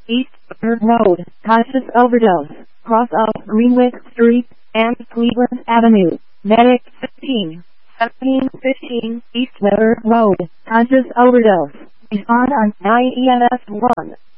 East Weather Road, conscious overdose, cross of Greenwich Street and Cleveland Avenue. Medic 1715 East Weather Road, conscious overdose. Respond on 9 EMS 1.